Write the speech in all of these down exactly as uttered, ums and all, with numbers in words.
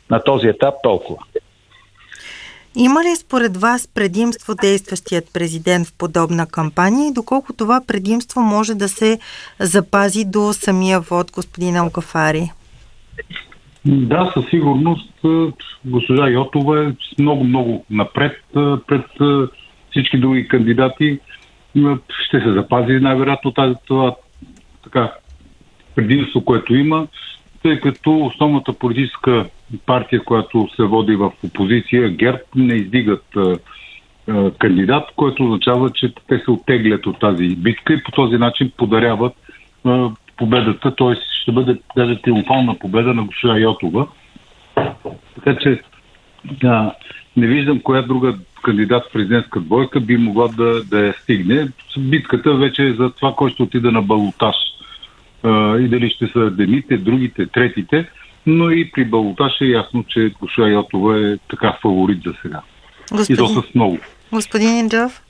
На този етап толкова. Има ли според вас предимство действащият президент в подобна кампания и доколко това предимство може да се запази до самия вод, господин Алгафари? Да, със сигурност госпожа Йотова е много-много напред пред всички други кандидати. Ще се запази най-вероятно тази, това така, предимство, което има, тъй като основната политическа партия, която се води в опозиция, ГЕРБ, не издигат а, а, кандидат, което означава, че те се оттеглят от тази битка и по този начин подаряват а, победата, т.е. ще бъде даже триумфална победа на госпожа Йотова. Така че а, не виждам коя друга кандидат в президентска двойка би могла да, да я стигне. Битката вече е за това, кой ще отида на балотаж. А, и дали ще са едните, другите, третите, но и при балотаж е ясно, че госпожа Йотова е така фаворит за сега. Господин... И то с много. Господин Инджов?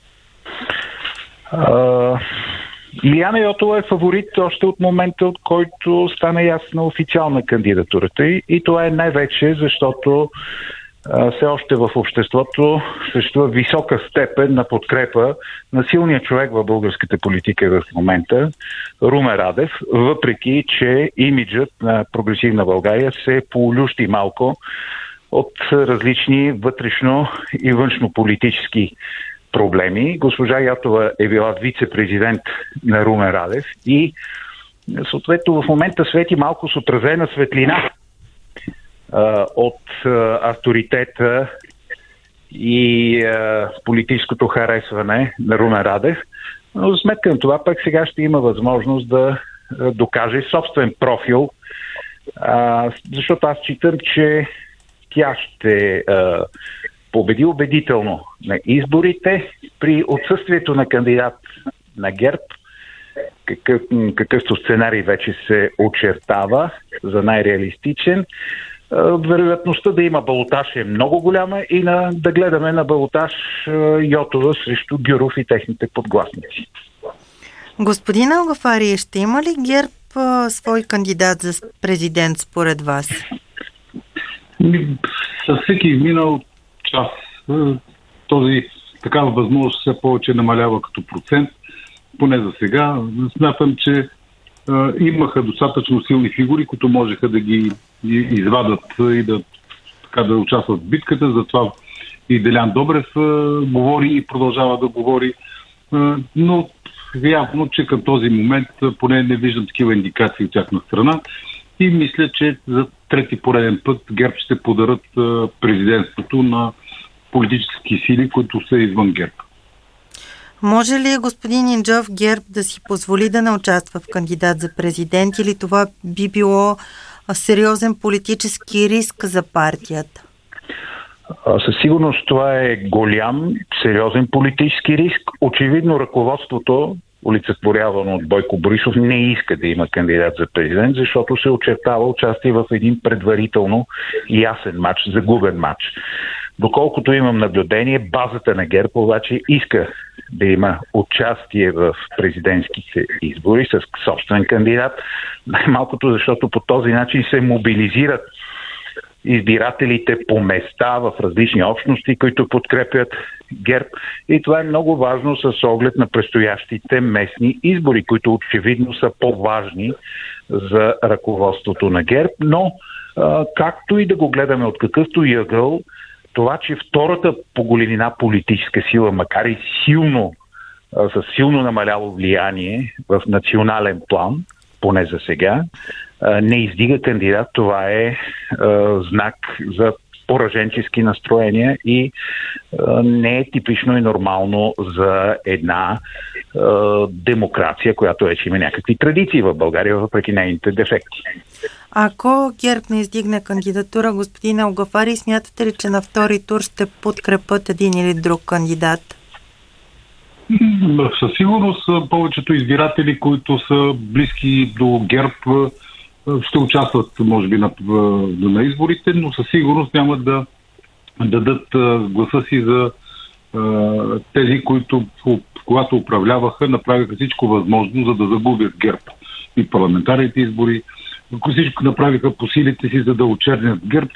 Uh... Илияна Йотова е фаворит още от момента, от който стана ясна официална кандидатурата и, и това е най-вече, защото а, все още в обществото съществува висока степен на подкрепа на силния човек в българската политика в момента, Румен Радев, въпреки че имиджът на прогресивна България се поолющи малко от различни вътрешно и външно-политически проблеми. Госпожа Йотова е била вице-президент на Румен Радев и съответно в момента свети малко с отразена светлина а, от а, авторитета и а, политическото харесване на Румен Радев. Но за сметка на това пък сега ще има възможност да а, докаже собствен профил, а, защото аз считам, че тя ще а, победи убедително на изборите при отсъствието на кандидат на ГЕРБ, какъв, какъвто сценарий вече се очертава за най-реалистичен. Вероятността да има балотаж е много голяма и на, да гледаме на балотаж Йотова срещу Гюров и техните подгласници. Господин Алгафари, ще има ли ГЕРБ а, свой кандидат за президент според вас? Със всеки изминал час този такава възможност все повече намалява като процент, поне за сега. Смятам, че а, имаха достатъчно силни фигури, които можеха да ги извадат и да, така, да участват в битката. Затова и Делян Добрев а, говори и продължава да говори. А, но явно, че към този момент а, поне не виждам такива индикации от тяхна страна. И мисля, че за трети пореден път ГЕРБ ще подарат а, президентството на политически сили, които са извън ГЕРБ. Може ли господин Инджов ГЕРБ да си позволи да не участва в кандидат за президент или това би било сериозен политически риск за партията? Със сигурност това е голям, сериозен политически риск. Очевидно ръководството, олицетворявано от Бойко Борисов, не иска да има кандидат за президент, защото се очертава участие в един предварително ясен матч, загубен матч. Доколкото имам наблюдение, базата на ГЕРБ обаче иска да има участие в президентските избори с собствен кандидат. Най-малкото, защото по този начин се мобилизират избирателите по места в различни общности, които подкрепят ГЕРБ. И това е много важно с оглед на предстоящите местни избори, които очевидно са по-важни за ръководството на ГЕРБ. Но, а, както и да го гледаме от какъвто и ъгъл, това, че втората по големина политическа сила, макар и силно, а, с силно намаляло влияние в национален план, поне за сега, а, не издига кандидат, това е а, знак за пораженчески настроения и а, не е типично и нормално за една а, демокрация, която вече има някакви традиции в България, въпреки нейните дефекти. Ако ГЕРБ не издигне кандидатура, господин Алгафари, смятате ли, че на втори тур ще подкрепят един или друг кандидат? Със сигурност повечето избиратели, които са близки до ГЕРБ, ще участват, може би, на, на изборите, но със сигурност няма да дадат гласа си за тези, които, когато управляваха, направиха всичко възможно, за да загубят ГЕРБ и парламентарните избори. Всичко направиха по силите си, за да очернят ГЕРБ.